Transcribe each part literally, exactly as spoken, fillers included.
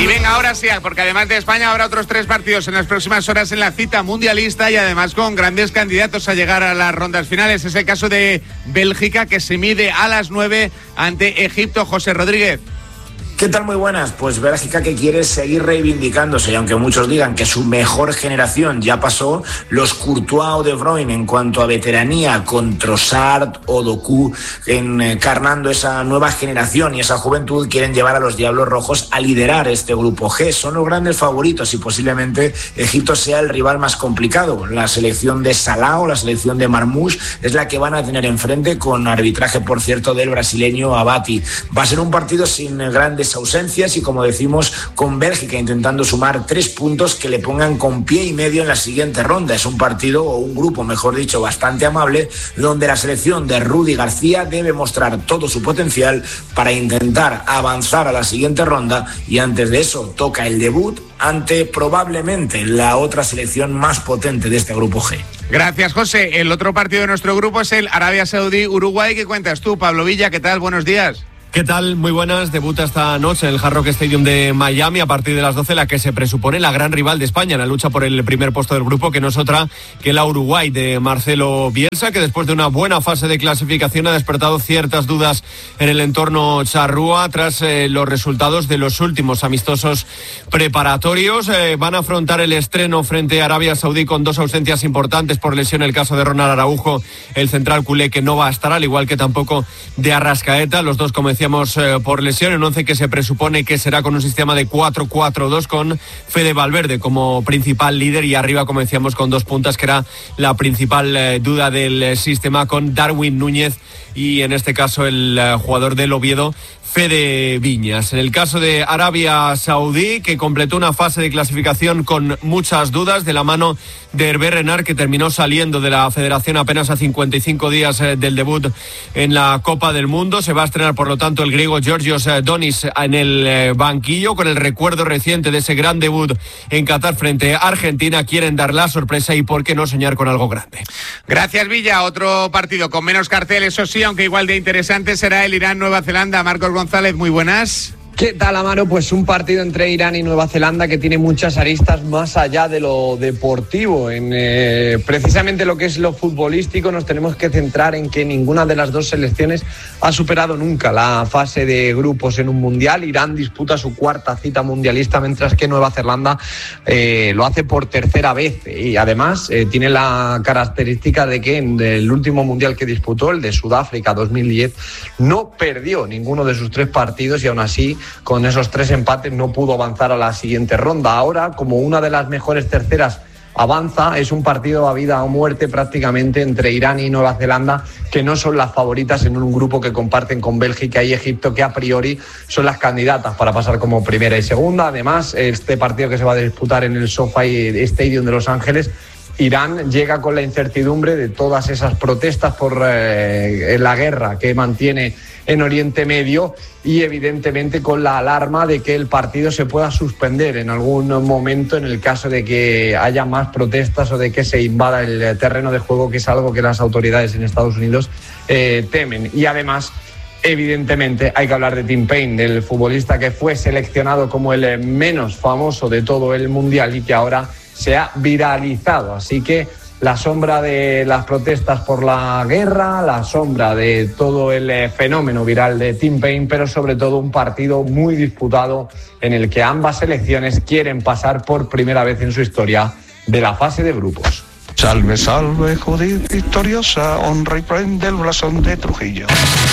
Y venga, ahora sí, porque además de España habrá otros tres partidos en las próximas horas en la cita mundialista y además con grandes candidatos a llegar a las rondas finales. Es el caso de Bélgica, que se mide a las nueve ante Egipto. José Rodríguez. ¿Qué tal? Muy buenas. Pues Bélgica, que quiere seguir reivindicándose, y aunque muchos digan que su mejor generación ya pasó, los Courtois o De Bruyne en cuanto a veteranía, con Trossard o Doku encarnando esa nueva generación y esa juventud, quieren llevar a los Diablos Rojos a liderar este grupo G. Son los grandes favoritos y posiblemente Egipto sea el rival más complicado. La selección de Salah o la selección de Marmoush es la que van a tener enfrente, con arbitraje, por cierto, del brasileño Abati. Va a ser un partido sin grandes ausencias y, como decimos, con Bélgica intentando sumar tres puntos que le pongan con pie y medio en la siguiente ronda. Es un partido, o un grupo mejor dicho, bastante amable, donde la selección de Rudy García debe mostrar todo su potencial para intentar avanzar a la siguiente ronda, y antes de eso toca el debut ante probablemente la otra selección más potente de este grupo G. Gracias, José. El otro partido de nuestro grupo es el Arabia Saudí-Uruguay. ¿Qué cuentas tú, Pablo Villa? ¿Qué tal? Buenos días. ¿Qué tal? Muy buenas. Debuta esta noche en el Hard Rock Stadium de Miami a partir de las doce, la que se presupone la gran rival de España en la lucha por el primer puesto del grupo, que no es otra que la Uruguay de Marcelo Bielsa, que después de una buena fase de clasificación ha despertado ciertas dudas en el entorno charrúa tras eh, los resultados de los últimos amistosos preparatorios. Eh, van a afrontar el estreno frente a Arabia Saudí con dos ausencias importantes por lesión: el caso de Ronald Araujo, el central culé, que no va a estar, al igual que tampoco de Arrascaeta, los dos, como decía, por lesión, en once que se presupone que será con un sistema de cuatro cuatro dos, con Fede Valverde como principal líder, y arriba, como decíamos, con dos puntas, que era la principal eh, duda del eh, sistema, con Darwin Núñez y, en este caso, el eh, jugador del Oviedo, Fede Viñas. En el caso de Arabia Saudí, que completó una fase de clasificación con muchas dudas, de la mano de Hervé Renard, que terminó saliendo de la federación apenas a cincuenta y cinco días eh, del debut en la Copa del Mundo. Se va a estrenar, por lo tanto, el griego Georgios eh, Donis en el eh, banquillo, con el recuerdo reciente de ese gran debut en Qatar frente a Argentina. Quieren dar la sorpresa y, por qué no, soñar con algo grande. Gracias, Villa. Otro partido con menos cartel, eso sí, aunque igual de interesante, será el Irán-Nueva Zelanda. Marcos González, muy buenas. ¿Qué tal, Amaro? Pues un partido entre Irán y Nueva Zelanda que tiene muchas aristas más allá de lo deportivo. En eh, precisamente lo que es lo futbolístico, nos tenemos que centrar en que ninguna de las dos selecciones ha superado nunca la fase de grupos en un mundial. Irán disputa su cuarta cita mundialista, mientras que Nueva Zelanda eh, lo hace por tercera vez, y además eh, tiene la característica de que en el último mundial que disputó, el de Sudáfrica dos mil diez, no perdió ninguno de sus tres partidos, y aún así, con esos tres empates, no pudo avanzar a la siguiente ronda. Ahora, como una de las mejores terceras avanza, es un partido a vida o muerte prácticamente entre Irán y Nueva Zelanda, que no son las favoritas en un grupo que comparten con Bélgica y Egipto, que a priori son las candidatas para pasar como primera y segunda. Además, este partido que se va a disputar en el SoFi Stadium de Los Ángeles, Irán llega con la incertidumbre de todas esas protestas por eh, la guerra que mantiene en Oriente Medio, y evidentemente con la alarma de que el partido se pueda suspender en algún momento en el caso de que haya más protestas o de que se invada el terreno de juego, que es algo que las autoridades en Estados Unidos eh, temen. Y además, evidentemente, hay que hablar de Tim Payne, del futbolista que fue seleccionado como el menos famoso de todo el Mundial y que ahora se ha viralizado. Así que la sombra de las protestas por la guerra, la sombra de todo el fenómeno viral de Tim Payne, pero sobre todo un partido muy disputado en el que ambas selecciones quieren pasar por primera vez en su historia de la fase de grupos. Salve, salve, Judith victoriosa, honra y prende el blasón de Trujillo.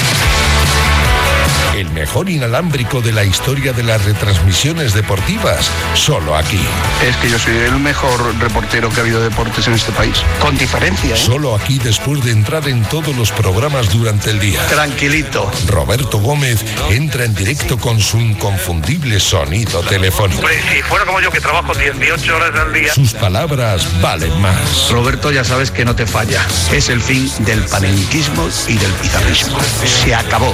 El mejor inalámbrico de la historia de las retransmisiones deportivas, solo aquí. Es que yo soy el mejor reportero que ha habido de deportes en este país, con diferencia, ¿eh? Solo aquí, después de entrar en todos los programas durante el día. Tranquilito. Roberto Gómez entra en directo con su inconfundible sonido telefónico. Pues si fuera como yo, que trabajo dieciocho horas al día. Sus palabras valen más. Roberto, ya sabes que no te falla. Es el fin del panenquismo y del pizarrismo. Se acabó.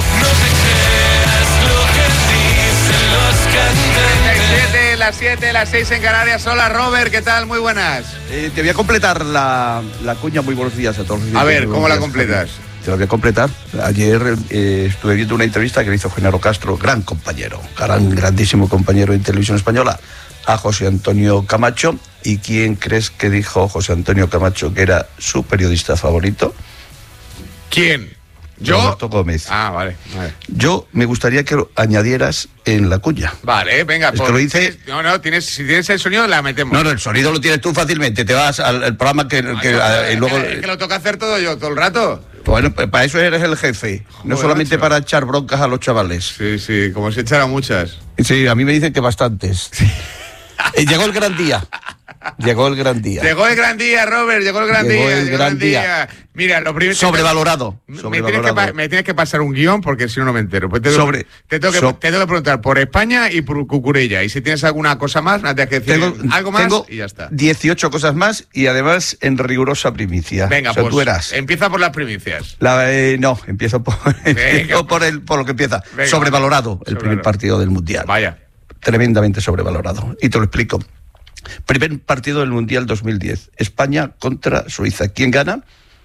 Las siete, las seis en Canarias. Hola, Robert, ¿qué tal? Muy buenas. Eh, te voy a completar la, la cuña. Muy buenos días a todos. A ver, ¿cómo la completas? te lo voy a completar. Ayer eh, estuve viendo una entrevista que le hizo Genaro Castro, gran compañero, gran, grandísimo compañero en Televisión Española, a José Antonio Camacho. ¿Y quién crees que dijo José Antonio Camacho que era su periodista favorito? ¿Quién? ¿Yo? Roberto Gómez. Ah, vale, vale. Yo me gustaría que lo añadieras en la cuña. Vale, venga. Es que lo dice... No, no, tienes, si tienes el sonido, la metemos. No, no, el sonido lo tienes tú fácilmente. Te vas al, al programa que... Ay, que no, a, y es, luego... que, es que lo toca hacer todo yo, todo el rato. Bueno, para eso eres el jefe. Joder, no solamente macho. para echar broncas a los chavales. Sí, sí, como si echara muchas. Sí, a mí me dicen que bastantes. Eh, llegó el gran día. Llegó el gran día. Llegó el gran día, Robert, llegó el gran Llegó día. el llegó gran el día. Mira, lo primero... Sobrevalorado. Me, sobrevalorado. tienes que, pa- me tienes que pasar un guión porque si no, no me entero. Pues te, tengo, Sobre- te, tengo que, so- te tengo que preguntar por España y por Cucurella. Y si tienes alguna cosa más, me tienes que decir Tengo, algo más tengo y ya está. dieciocho cosas más y además en rigurosa primicia. Venga, o sea, pues tú eras. empieza por las primicias. La, eh, no, empiezo por, empiezo por, el, por lo que empieza. Venga, sobrevalorado el sobrevalorado. primer partido del Mundial. Vaya. Tremendamente sobrevalorado. Y te lo explico. Primer partido del Mundial dos mil diez. España contra Suiza. ¿Quién gana?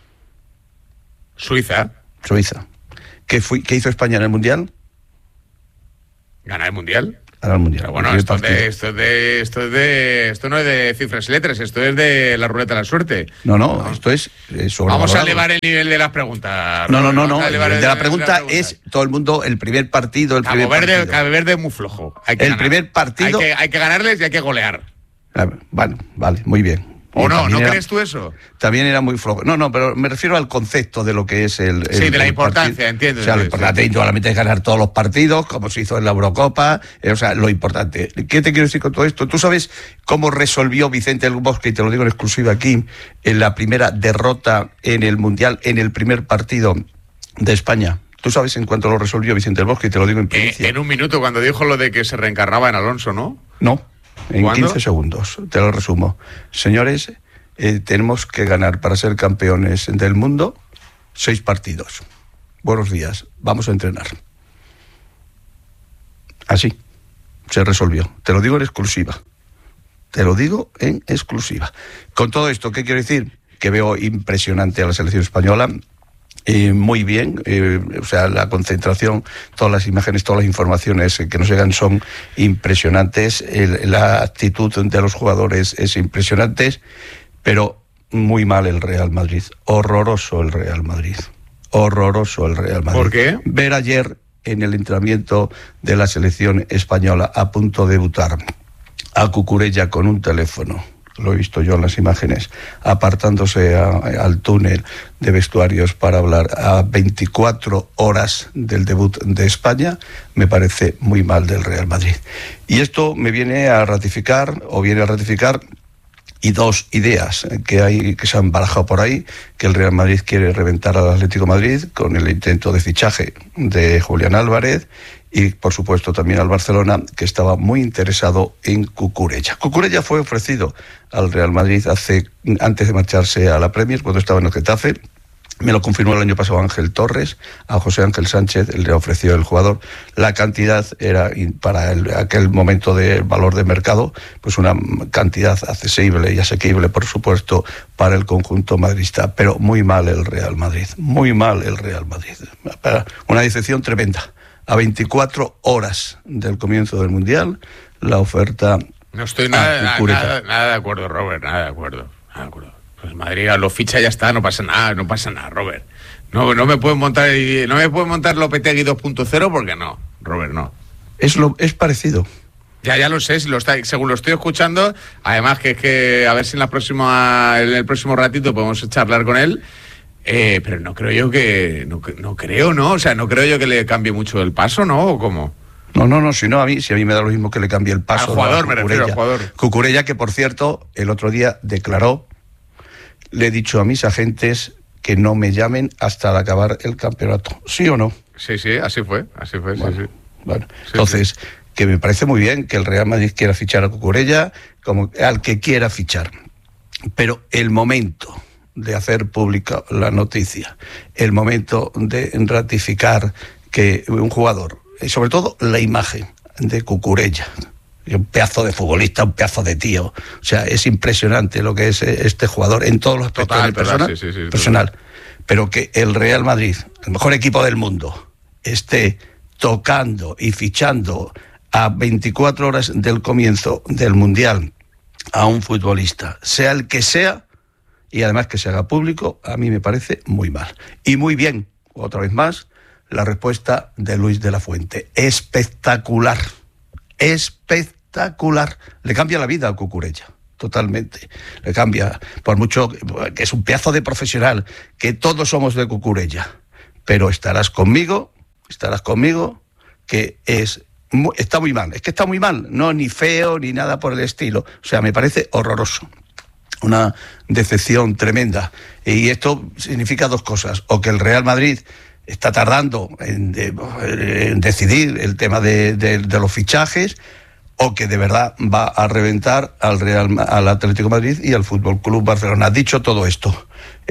Suiza Suiza. ¿Qué, fui, ¿Qué hizo España en el Mundial? gana el Mundial. Gana el Mundial. Pero bueno, El esto, primer de, esto, de, esto, de, esto no es de cifras y letras, esto es de la ruleta de la suerte. No, no, esto es eh, sobrevalorado. Vamos a elevar el nivel de las preguntas. No, no, no, Vamos no. a El elevar de la nivel pregunta es todo el mundo, el primer partido, el Cabo primer Verde, partido. Cabo Verde es muy flojo. Hay que El ganar. primer partido- Hay que, hay que ganarles y hay que golear. Ah, bueno, vale, muy bien. ¿O Y no? también ¿No era- crees tú eso? También era muy flojo. No, no, pero me refiero al concepto de lo que es el... Sí, el- de la el importancia, partido. entiendo, O sea, lo sí, importante sí. indudablemente es ganar todos los partidos, como se hizo en la Eurocopa. eh, o sea, lo importante. ¿Qué te quiero decir con todo esto? ¿Tú sabes cómo resolvió Vicente del Bosque, y te lo digo en exclusiva aquí, en la primera derrota en el Mundial, en el primer partido de España? ¿Tú sabes en cuánto lo resolvió Vicente del Bosque? Y te lo digo en Eh, primicia. en un minuto, cuando dijo lo de que se reencarnaba en Alonso, ¿no? No, en ¿Cuándo? quince segundos. Te lo resumo. Señores, eh, tenemos que ganar para ser campeones del mundo seis partidos. Buenos días, vamos a entrenar. Así se resolvió. Te lo digo en exclusiva. Te lo digo en exclusiva. Con todo esto, ¿qué quiero decir? Que veo impresionante a la selección española. Eh, muy bien, eh, o sea, la concentración, todas las imágenes, todas las informaciones que nos llegan son impresionantes. El, la actitud de los jugadores es impresionante, pero muy mal el Real Madrid. Horroroso el Real Madrid. Horroroso el Real Madrid. ¿Por qué? Ver ayer en el entrenamiento de la selección española a punto de debutar a Cucurella con un teléfono, lo he visto yo en las imágenes, apartándose a, al túnel de vestuarios para hablar a veinticuatro horas del debut de España, me parece muy mal del Real Madrid. Y esto me viene a ratificar, o viene a ratificar, y dos ideas que hay que se han barajado por ahí, que el Real Madrid quiere reventar al Atlético de Madrid con el intento de fichaje de Julián Álvarez, y por supuesto también al Barcelona, que estaba muy interesado en Cucurella. Cucurella fue ofrecido al Real Madrid hace antes de marcharse a la Premier, cuando estaba en el Getafe. Me lo confirmó el año pasado Ángel Torres, a José Ángel Sánchez le ofreció el jugador. La cantidad era, para el, aquel momento de valor de mercado, pues una cantidad accesible y asequible, por supuesto, para el conjunto madridista. Pero muy mal el Real Madrid, muy mal el Real Madrid. Una decepción tremenda. A veinticuatro horas del comienzo del Mundial, la oferta... No estoy nada, Ah, nada, nada de acuerdo, Robert, nada de acuerdo. Nada de acuerdo. Pues Madrid lo ficha y ya está, no pasa nada, no pasa nada, Robert. No, no me pueden montar no me pueden montar Lopetegui dos punto cero porque no, Robert, no. Es, lo, es parecido. Ya, ya lo sé, si lo está, según lo estoy escuchando, además que es que a ver si en la próxima, en el próximo ratito podemos charlar con él. Eh, pero no creo yo que, no, no creo, ¿no? O sea, no creo yo que le cambie mucho el paso, ¿no? ¿O cómo? No, no, no, si no a mí, si a mí me da lo mismo que le cambie el paso. Al jugador, no, me refiero al jugador. Cucurella, que por cierto, el otro día declaró, le he dicho a mis agentes que no me llamen hasta acabar el campeonato. ¿Sí o no? Sí, sí, así fue, así fue, Bueno, sí, sí. bueno. Sí, entonces, sí. que me parece muy bien que el Real Madrid quiera fichar a Cucurella, como al que quiera fichar. Pero el momento de hacer pública la noticia, el momento de ratificar que un jugador, y sobre todo la imagen de Cucurella, un pedazo de futbolista, un pedazo de tío, o sea, es impresionante lo que es este jugador en todos los aspectos. Total, personal, verdad, sí, sí, sí, personal. pero que el Real Madrid, el mejor equipo del mundo, esté tocando y fichando a veinticuatro horas del comienzo del Mundial a un futbolista, sea el que sea, y además que se haga público, a mí me parece muy mal. Y muy bien, otra vez más, la respuesta de Luis de la Fuente. Espectacular, espectacular. Le cambia la vida a Cucurella, totalmente. Le cambia, por mucho que es un pedazo de profesional, que todos somos de Cucurella. Pero estarás conmigo, estarás conmigo, que es... Está muy mal, es que está muy mal, no ni feo ni nada por el estilo. O sea, me parece horroroso. Una decepción tremenda. Y esto significa dos cosas: o que el Real Madrid está tardando en, de, en decidir el tema de, de, de los fichajes, o que de verdad va a reventar al Real, al Atlético de Madrid y al Fútbol Club Barcelona. Dicho todo esto,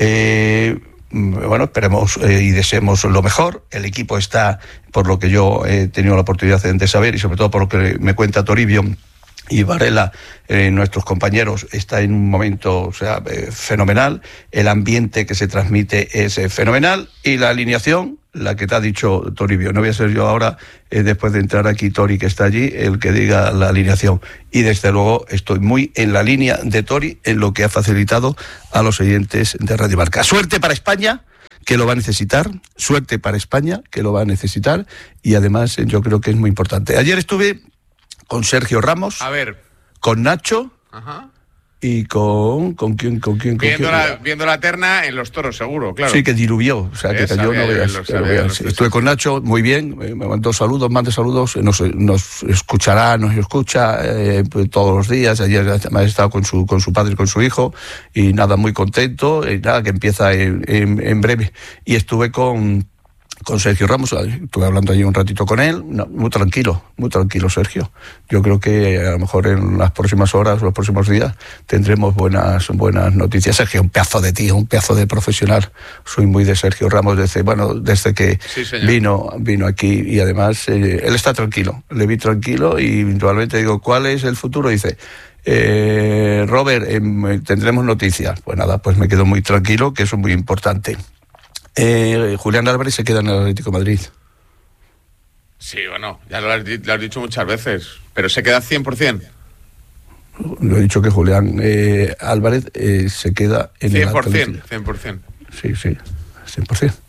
eh, bueno, esperemos eh, y deseemos lo mejor. El equipo está, por lo que yo he tenido la oportunidad de saber, y sobre todo por lo que me cuenta Toribio y Varela, eh, nuestros compañeros, está en un momento, o sea, eh, fenomenal. El ambiente que se transmite es eh, fenomenal, y la alineación, la que te ha dicho Toribio. No voy a ser yo ahora, eh, después de entrar aquí Tori, que está allí, el que diga la alineación. Y desde luego estoy muy en la línea de Tori, en lo que ha facilitado a los oyentes de Radio Marca. Suerte para España, que lo va a necesitar, suerte para España, que lo va a necesitar, y además eh, yo creo que es muy importante. Ayer estuve con Sergio Ramos, a ver, con Nacho, ajá, y con con quién, con quién, con viendo, quién? La, viendo la terna en los toros, seguro, claro. Sí, que diluvió, o sea, que Esa, cayó, no veas. lo Que no sabía, veas. lo Estuve con Nacho, muy bien, me mandó saludos, mande saludos, nos, nos escuchará, nos escucha eh, pues, todos los días. Ayer ha estado con su con su padre y con su hijo, y nada, muy contento, y nada, que empieza en, en, en breve. Y estuve con con Sergio Ramos, estuve hablando allí un ratito con él, no, muy tranquilo, muy tranquilo Sergio. Yo creo que a lo mejor en las próximas horas o los próximos días tendremos buenas buenas noticias. Sergio, un pedazo de tío, un pedazo de profesional. Soy muy de Sergio Ramos desde, bueno, desde que sí, vino vino aquí, y además eh, él está tranquilo, le vi tranquilo, y eventualmente digo, ¿cuál es el futuro? Dice, eh, Robert, eh, tendremos noticias. Pues nada, pues me quedo muy tranquilo, que eso es muy importante. Eh, Julián Álvarez se queda en el Atlético de Madrid. Sí, bueno, ya lo has, lo has dicho muchas veces, pero se queda cien por ciento. Lo he dicho que Julián eh, Álvarez eh, se queda en cien por ciento, el Atlético. cien por ciento. Sí, sí, cien por ciento.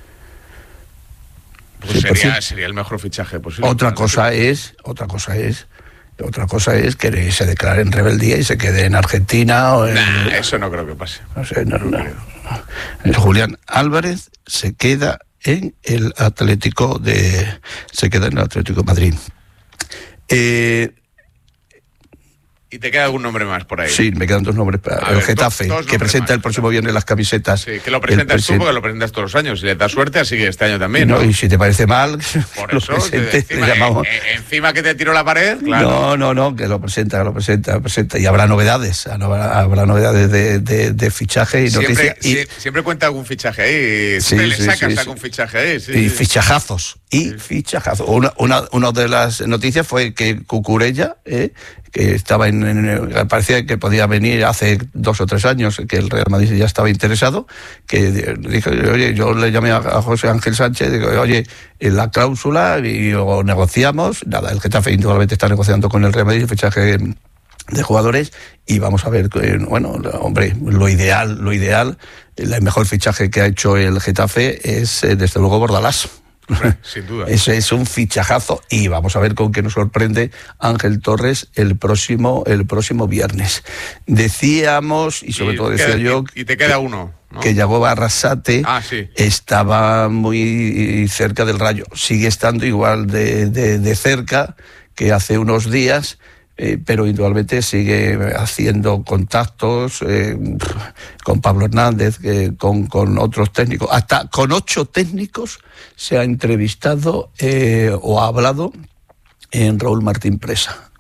Pues cien por ciento. Sería, sería el mejor fichaje posible. Otra cosa es, otra cosa es, otra cosa es que se declare en rebeldía y se quede en Argentina o en... Nah, eso no creo que pase. No sé, no, no, no. Julián Álvarez se queda en el Atlético de se queda en el Atlético de Madrid. Eh, ¿Y te queda algún nombre más por ahí? Sí, me quedan dos nombres. Para el ver, Getafe, dos, dos que presenta más, el próximo viernes las camisetas. Sí, que lo presentas tú, porque lo presentas todos los años. Si le das suerte, así que este año también, ¿no? No, y si te parece mal, por eso, lo presente, encima, le llamamos... eh, eh, encima que te tiró la pared, claro. No, no, no, que lo presenta, que lo presenta, lo presenta. Y habrá novedades, habrá, habrá novedades de, de, de fichaje y siempre, noticias. Y... Sí, siempre cuenta algún fichaje ahí, siempre sí, le sacas sí, algún sí. fichaje ahí. Sí, y sí. fichajazos, y sí. fichajazos. Una, una, una de las noticias fue que Cucurella, eh, que estaba en, en, parecía que podía venir hace dos o tres años, que el Real Madrid ya estaba interesado, que dije, oye, yo le llamé a José Ángel Sánchez, digo, oye, en la cláusula, y lo negociamos, nada, el Getafe indudablemente está negociando con el Real Madrid el fichaje de jugadores, y vamos a ver, bueno, hombre, lo ideal, lo ideal, el mejor fichaje que ha hecho el Getafe es, desde luego, Bordalás. Sin duda. Ese es un fichajazo, y vamos a ver con qué nos sorprende Ángel Torres el próximo el próximo viernes. Decíamos, y sobre y todo decía queda, yo... Y, y te queda uno, ¿no? Que Yagoba Arrasate ah, sí. estaba muy cerca del Rayo. Sigue estando igual de, de, de cerca que hace unos días, Eh, pero indudablemente sigue haciendo contactos eh, con Pablo Hernández, eh, con, con otros técnicos, hasta con ocho técnicos se ha entrevistado eh, o ha hablado en Raúl Martín Presa.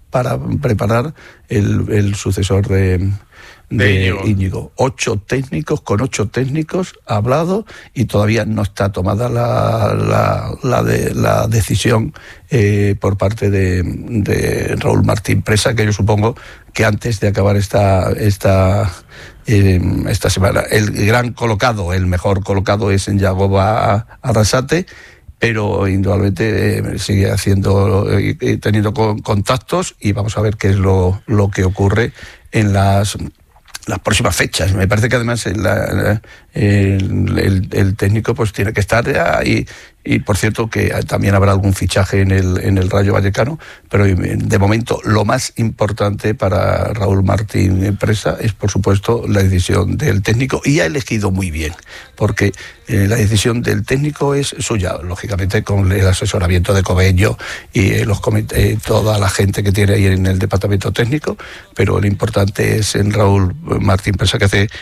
para preparar el, el sucesor de... de, de Íñigo. Íñigo. Ocho técnicos, con ocho técnicos ha hablado y todavía no está tomada la, la, la, de, la decisión eh, por parte de, de Raúl Martín Presa, que yo supongo que antes de acabar esta esta eh, esta semana, el gran colocado, el mejor colocado es en Yagoba Arrasate, pero indudablemente eh, sigue haciendo eh, teniendo con, contactos y vamos a ver qué es lo, lo que ocurre en las las próximas fechas. Me parece que además la, la, el, el, el técnico pues tiene que estar ahí. Y por cierto que también habrá algún fichaje en el en el Rayo Vallecano, pero de momento lo más importante para Raúl Martín Presa es por supuesto la decisión del técnico, y ha elegido muy bien, porque eh, la decisión del técnico es suya, lógicamente con el asesoramiento de Cobeño y eh, los eh, toda la gente que tiene ahí en el departamento técnico, pero lo importante es en Raúl Martín Presa, que hace eh,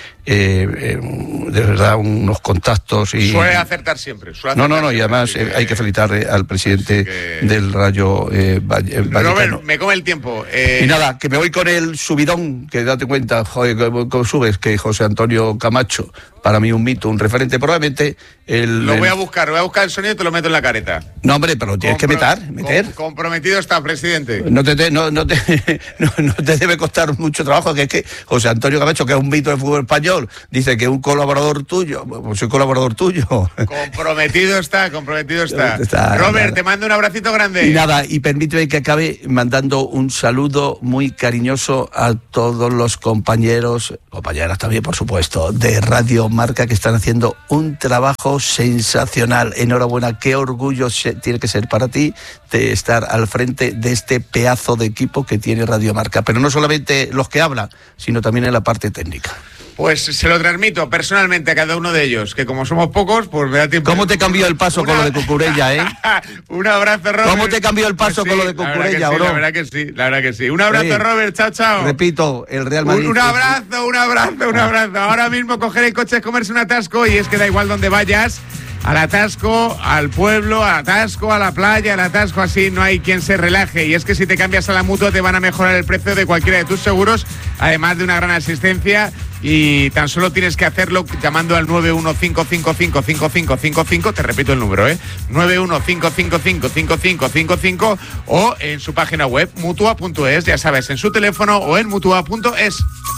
eh, de verdad unos contactos y suele acertar siempre. Suele acertar no, no, no, y además eh, hay que felicitar eh, al presidente que... del Rayo eh, Vallecano. Robert, me come el tiempo. Eh... Y nada, que me voy con el subidón, que date cuenta, joder, que subes, que José Antonio Camacho, para mí un mito, un referente, probablemente el... Lo voy el... a buscar, voy a buscar el sonido y te lo meto en la careta. No, hombre, pero lo tienes Compro... que meter, meter. Com comprometido está, presidente. No te, te, no, no, te, no, no te debe costar mucho trabajo, que es que José Antonio Camacho, que es un mito del fútbol español, dice que un colaborador tuyo, pues soy colaborador tuyo. Comprometido está, comprometido está. está Robert, nada. Te mando un abracito grande. Y nada, y permíteme que acabe mandando un saludo muy cariñoso a todos los compañeros, compañeras también, por supuesto, de Radio Marca, que están haciendo un trabajo sensacional. Enhorabuena, qué orgullo se, tiene que ser para ti de estar al frente de este pedazo de equipo que tiene Radio Marca. Pero no solamente los que hablan, sino también en la parte técnica. Pues se lo transmito personalmente a cada uno de ellos, que como somos pocos, pues me da tiempo. ¿Cómo te cambió el paso Una... con lo de Cucurella, eh? Un abrazo, Robert. ¿Cómo te cambió el paso pues sí, con lo de Cucurella, bro? Sí, la verdad que sí, la verdad que sí. Un abrazo, sí. Robert, chao, chao. Repito, el Real Madrid. Un, un abrazo, un abrazo, un abrazo. Ahora mismo coger el coche es comerse un atasco, y es que da igual donde vayas. Al atasco, al pueblo, al atasco, a la playa, al atasco, así no hay quien se relaje. Y es que si te cambias a la Mutua te van a mejorar el precio de cualquiera de tus seguros, además de una gran asistencia, y tan solo tienes que hacerlo llamando al nueve uno cinco cinco cinco cinco cinco cinco cinco, te repito el número, ¿eh? nueve uno cinco cinco cinco cinco cinco cinco cinco, o en su página web mutua punto es, ya sabes, en su teléfono o en mutua punto es.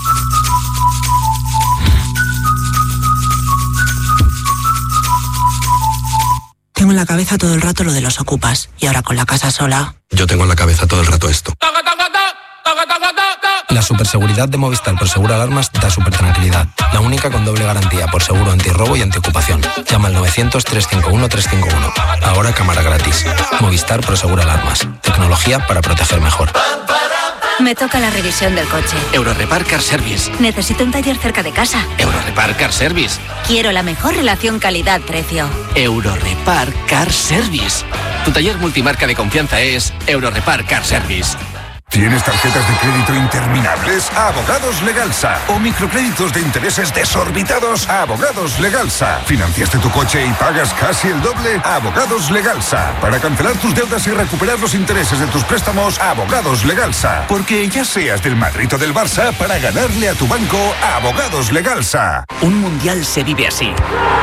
Tengo en la cabeza todo el rato lo de los ocupas, y ahora con la casa sola... Yo tengo en la cabeza todo el rato esto. La superseguridad de Movistar por Seguro Alarmas da super tranquilidad. La única con doble garantía por seguro antirrobo y antiocupación. Llama al novecientos, trescientos cincuenta y uno, trescientos cincuenta y uno. Ahora cámara gratis. Movistar por Seguro Alarmas. Tecnología para proteger mejor. Me toca la revisión del coche. Eurorepar Car Service. Necesito un taller cerca de casa. Eurorepar Car Service. Quiero la mejor relación calidad-precio. Eurorepar Car Service. Tu taller multimarca de confianza es Eurorepar Car Service. ¿Tienes tarjetas de crédito interminables? Abogados Legalsa. ¿O microcréditos de intereses desorbitados? Abogados Legalsa. ¿Financiaste tu coche y pagas casi el doble? Abogados Legalsa. Para cancelar tus deudas y recuperar los intereses de tus préstamos, Abogados Legalsa. Porque ya seas del Madrid o del Barça, para ganarle a tu banco, Abogados Legalsa. Un mundial se vive así.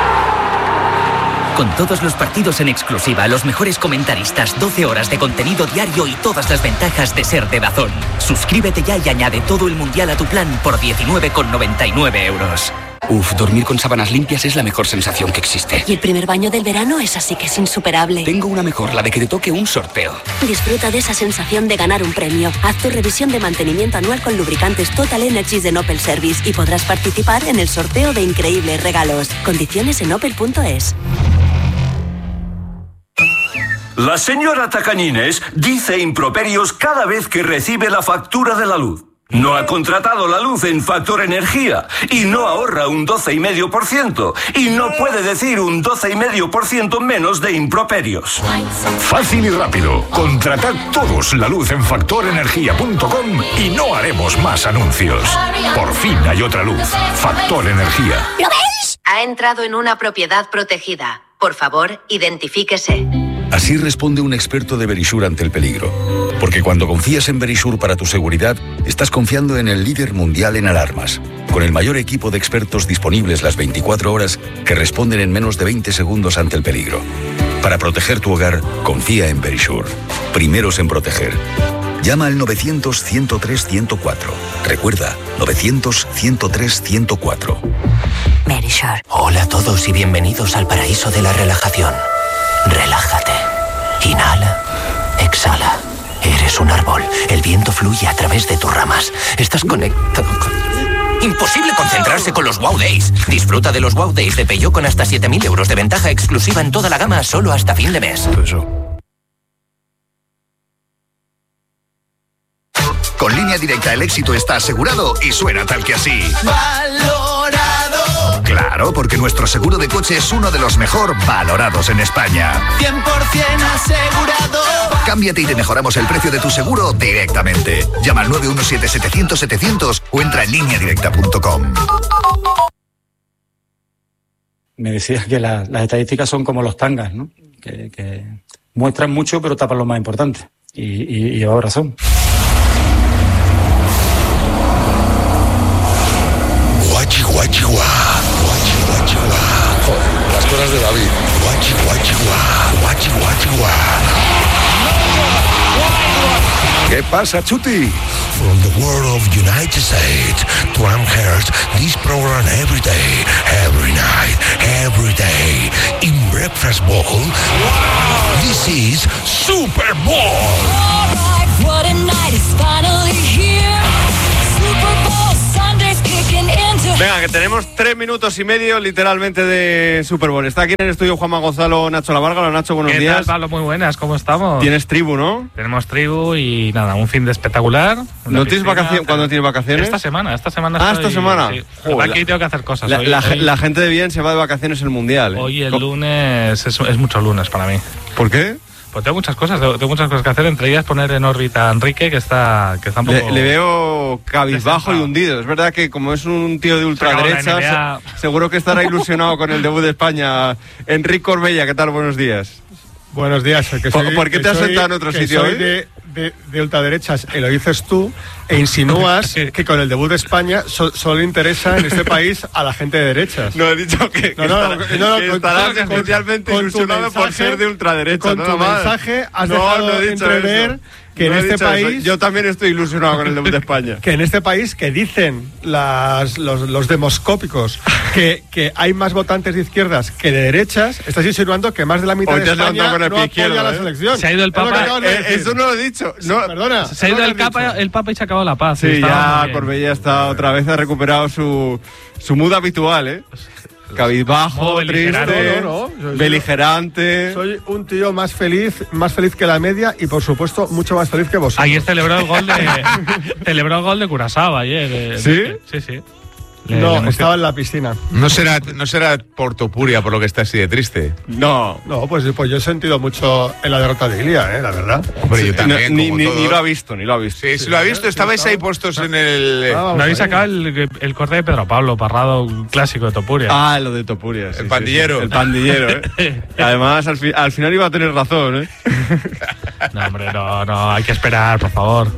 Con todos los partidos en exclusiva, los mejores comentaristas, doce horas de contenido diario y todas las ventajas de ser de DAZN. Suscríbete ya y añade todo el mundial a tu plan por diecinueve con noventa y nueve euros. Uf, dormir con sábanas limpias es la mejor sensación que existe. Y el primer baño del verano es así que es insuperable. Tengo una mejor, la de que te toque un sorteo. Disfruta de esa sensación de ganar un premio. Haz tu revisión de mantenimiento anual con lubricantes Total Energies de Opel Service y podrás participar en el sorteo de increíbles regalos. Condiciones en opel punto es. La señora Tacañines dice improperios cada vez que recibe la factura de la luz. No ha contratado la luz en Factor Energía y no ahorra un doce coma cinco por ciento y no puede decir un doce coma cinco por ciento menos de improperios. Fácil y rápido. Contratad todos la luz en factor energía punto com y no haremos más anuncios. Por fin hay otra luz. Factor Energía. ¿Lo veis? Ha entrado en una propiedad protegida. Por favor, identifíquese. Así responde un experto de Verisure ante el peligro. Porque cuando confías en Verisure para tu seguridad, estás confiando en el líder mundial en alarmas, con el mayor equipo de expertos disponibles las veinticuatro horas que responden en menos de veinte segundos ante el peligro. Para proteger tu hogar, confía en Verisure. Primeros en proteger. Llama al novecientos, ciento tres, ciento cuatro. Recuerda, novecientos, ciento tres, ciento cuatro. Verisure. Hola a todos y bienvenidos al paraíso de la relajación. Relájate. Inhala. Exhala. Eres un árbol. El viento fluye a través de tus ramas. Estás conectado con... Imposible concentrarse con los Wow Days. Disfruta de los Wow Days de Peugeot con hasta siete mil euros de ventaja exclusiva en toda la gama solo hasta fin de mes. Con Línea Directa el éxito está asegurado y suena tal que así. Valorado. Claro, porque nuestro seguro de coche es uno de los mejor valorados en España. cien por ciento asegurado. Cámbiate y te mejoramos el precio de tu seguro directamente. Llama al nueve uno siete, setecientos, setecientos o entra en línea directa punto com. Me decías que la, las estadísticas son como los tangas, ¿no? Que, que muestran mucho pero tapan lo más importante. Y, y, y llevaba razón. Guachi, guachi, guá. Guachi, guachi, guá. Joder, las cosas de David. Guachi, guachi, guá. Guachi, guachi, guá. ¿Qué pasa, Chuti? From the world of United States to Amherst, this program every day, every night, every day. In Breakfast Bowl, wow. This is Super Bowl. All right, what a night is finally here. Super Bowl Sunday's kicking into... Venga, que tenemos tres minutos y medio literalmente de Super Bowl. Está aquí en el estudio Juanma Gonzalo, Nacho Lavarga. Nacho, buenos ¿Qué días. tal, Pablo? Muy buenas, ¿cómo estamos? Tienes tribu, ¿no? Tenemos tribu y nada, un fin de espectacular. ¿No tienes vacaciones? ¿Cuándo tienes vacaciones? Esta semana, esta semana. Ah, estoy, esta semana. Sí. Joder, aquí tengo que hacer cosas. La, hoy, la, hoy, la gente de bien se va de vacaciones el Mundial, ¿eh? Hoy el lunes es, es mucho lunes para mí. ¿Por qué? Pues tengo muchas cosas, tengo, tengo muchas cosas que hacer, entre ellas poner en órbita a Enrique, que está, que está un poco... Le, le veo cabizbajo y hundido. Es verdad que como es un tío de ultraderecha, se, seguro que estará ilusionado con el debut de España. Enrique Corbella, ¿qué tal? Buenos días. Buenos días. Que soy, ¿Por, ¿por qué te has soy, sentado en otro que sitio soy hoy? de, de, de ultraderechas, y lo dices tú, e insinúas que con el debut de España so, solo interesa en este país a la gente de derechas. No, he dicho que, que, no, no, estará, no, no, que con, estarás con, especialmente con ilusionado mensaje, por ser de ultraderecha. Con no, tu más. mensaje has no, dejado no he dicho entrever eso. que no en este país... Eso. Yo también estoy ilusionado con el debut de España. Que en este país, que dicen las, los, los demoscópicos que, que hay más votantes de izquierdas que de derechas, estás insinuando que más de la mitad Hoy de España con el no pie apoya izquierdo, la ¿eh? selección. Se ha ido el Papa... Eh, eso no lo he dicho. No, sí, perdona. Se ha ido el, capa, el Papa y se ha acabado la paz. Sí, ya Corbella está otra vez, ha recuperado su, su mood habitual, ¿eh? Cabizbajo, triste, no, no, no. beligerante. Soy un tío más feliz, más feliz que la media y por supuesto mucho más feliz que vosotros. Ayer celebró el gol de celebró el gol de Curazao ayer. De, ¿Sí? De, sí, sí. Le, no, le estaba en la piscina. No será, no será por Topuria por lo que está así de triste. No. No, pues, pues yo he sentido mucho en la derrota de Ilia, ¿eh? La verdad. Hombre, yo también. No, ni, ni, ni lo ha visto, ni lo ha visto. Sí, sí, sí lo ha visto. Estabais ahí puestos en el... Ah, ¿no habéis sacado el, el corte de Pedro Pablo Parrado, un clásico de Topuria? Ah, lo de Topuria, sí, El pandillero. Sí, sí. El pandillero, ¿eh? Además, al, fi, al final iba a tener razón, ¿eh? No, hombre, no, no, hay que esperar, por favor.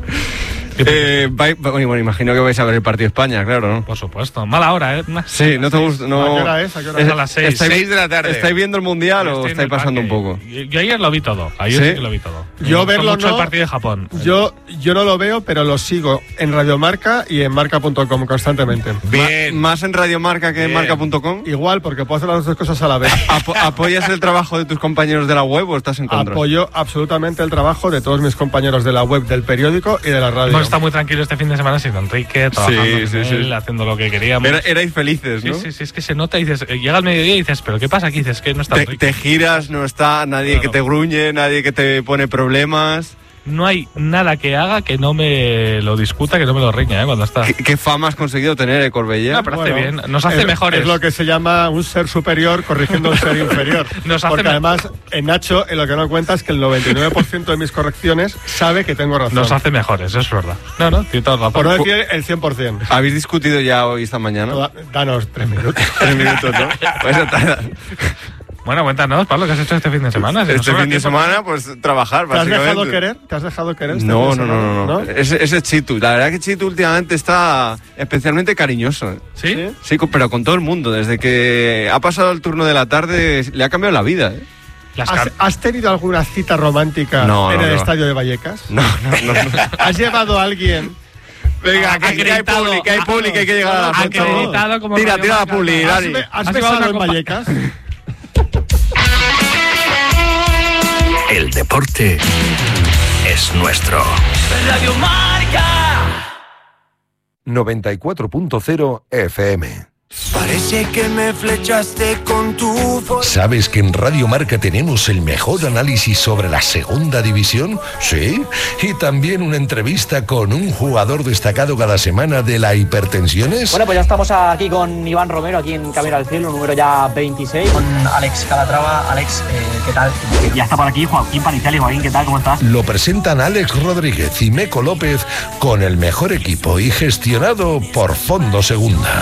Eh, vai, bueno, imagino que vais a ver el partido de España, claro, ¿no? Por supuesto. Mala hora, ¿eh? Sí, no te gusta. No... ¿A qué hora es? ¿A qué hora es? es? A las seis. ¿Estáis, seis de la tarde. ¿Estáis viendo el Mundial o estáis pasando parque. un poco? Yo, yo ayer lo vi todo. Ayer ¿Sí? sí que lo vi todo. Yo Me verlo mucho no. el partido de Japón. Yo, yo no lo veo, pero lo sigo en Radiomarca y en marca punto com constantemente. Bien. ¿Más en Radiomarca que en marca punto com? Igual, porque puedo hacer las dos cosas a la vez. ¿Apo ¿Apoyas el trabajo de tus compañeros de la web o estás en contra? Apoyo absolutamente el trabajo de todos mis compañeros de la web, del periódico y de la radio. Hemos estado muy tranquilos este fin de semana sin Enrique, trabajando sí, con sí, él, sí. haciendo lo que queríamos. Era, erais felices, ¿no? Sí, sí, sí, es que se nota y dices, llega al mediodía y dices, ¿pero qué pasa aquí? Dices que no está te, Enrique. Te giras, no está nadie claro. que te gruñe, nadie que te pone problemas. No hay nada que haga que no me lo discuta, que no me lo riña, ¿eh? Cuando está. ¿Qué, qué fama has conseguido tener, eh, Corbella? No, pero bueno, hace bien, nos hace es, mejores. Es lo que se llama un ser superior corrigiendo un ser inferior. Nos hace Porque además, en Nacho, en lo que no cuenta es que el noventa y nueve por ciento de mis correcciones sabe que tengo razón. Nos hace mejores, eso es verdad. No, no, tiene toda razón. Por no decir el cien por ciento. ¿Habéis discutido ya hoy esta mañana? Danos tres minutos. Tres minutos, ¿no? Pues Bueno, cuéntanos, Pablo, ¿qué has hecho este fin de semana? Si este fin de semana, pues trabajar, ¿Te has básicamente. dejado querer? ¿Te has dejado querer? Este No, fin de no, no, no, semana? no. Ese, ese Chitu. La verdad que Chitu últimamente está especialmente cariñoso. ¿Sí? Sí, co- pero con todo el mundo. Desde que ha pasado el turno de la tarde, le ha cambiado la vida, ¿eh? ¿Has, has tenido alguna cita romántica No, en no, el no. estadio de Vallecas? No, no, no. no. ¿Has llevado a alguien? Venga, que, que hay publi, que hay publi, que hay que llegar a las ocho. Acreditado como Tira, Radio tira la Marca. publi, ¿Has, Dani. be- has ¿Has besado llevado en una copa? Vallecas? El deporte es nuestro. Radio Marca. noventa y cuatro punto cero F M. Parece que me flechaste con tu voz. ¿Sabes que en Radio Marca tenemos el mejor análisis sobre la segunda división? Sí. Y también una entrevista con un jugador destacado cada semana de la Hipertensiones. Bueno, pues ya estamos aquí con Iván Romero, aquí en Camino al Cielo, número ya veintiséis. Con Alex Calatrava. Alex, eh, ¿qué tal? Ya está por aquí Joaquín Panizali. Joaquín, ¿qué tal? ¿Cómo estás? Lo presentan Alex Rodríguez y Meco López con el mejor equipo y gestionado por Fondo Segunda.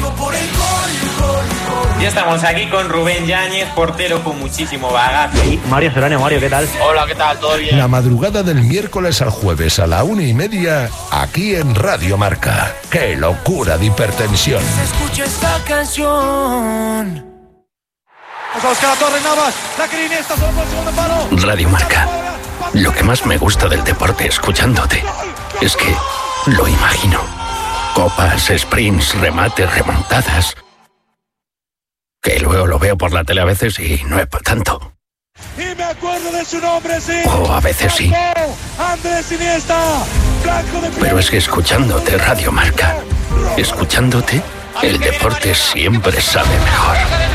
Ya estamos aquí con Rubén Yáñez, portero con muchísimo bagaje. Y Mario Serrano. Mario, ¿qué tal? Hola, ¿qué tal? ¿Todo bien? La madrugada del miércoles al jueves a la una y media, aquí en Radio Marca. ¡Qué locura de hipertensión! Escucha esta canción. Vamos a buscar a Torres Navas. La que Iniesta solo por el segundo palo. Radio Marca. Lo que más me gusta del deporte escuchándote es que lo imagino. Copas, sprints, remates, remontadas. Que luego lo veo por la tele a veces y no es para tanto. Y me acuerdo de su nombre, sí. O a veces sí. Andrés Iniesta. Blanco de Pero es que escuchándote Radio Marca, escuchándote, el deporte siempre sabe mejor.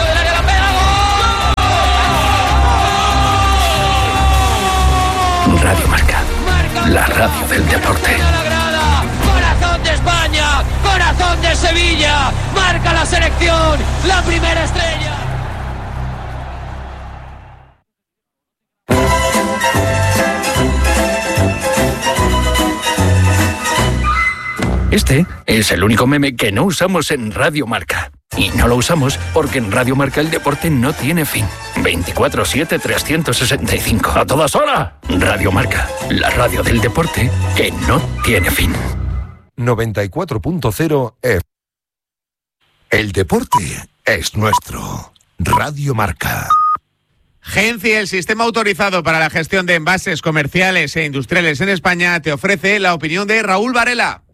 Radio Marca, la radio del deporte. Corazón de España, corazón de Sevilla, marca la selección, la primera estrella. Este es el único meme que no usamos en Radio Marca. Y no lo usamos porque en Radio Marca el deporte no tiene fin. veinticuatro siete, trescientos sesenta y cinco. ¡A todas horas! Radio Marca, la radio del deporte que no tiene fin. noventa y cuatro punto cero F. El deporte es nuestro. Radio Marca. Genci, el sistema autorizado para la gestión de envases comerciales e industriales en España, te ofrece la opinión de Raúl Varela.